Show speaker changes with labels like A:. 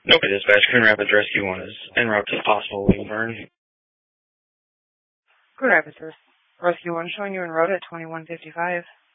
A: Okay, dispatch. Coon Rapids Rescue 1 is en route to possible wing burn.
B: Coon Rapids Rescue 1 showing you en route at 2155.